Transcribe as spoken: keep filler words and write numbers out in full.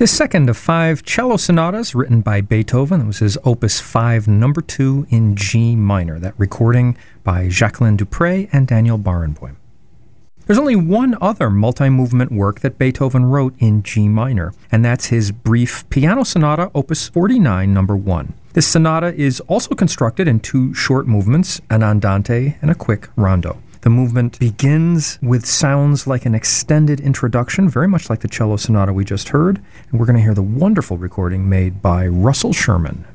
The second of five cello sonatas written by Beethoven. It was his Opus five, number two in G minor, that recording by Jacqueline Dupre and Daniel Barenboim. There's only one other multi-movement work that Beethoven wrote in G minor, and that's his brief piano sonata, Opus forty-nine, number one. This sonata is also constructed in two short movements, an andante and a quick rondo. The movement begins with sounds like an extended introduction, very much like the cello sonata we just heard, and we're going to hear the wonderful recording made by Russell Sherman.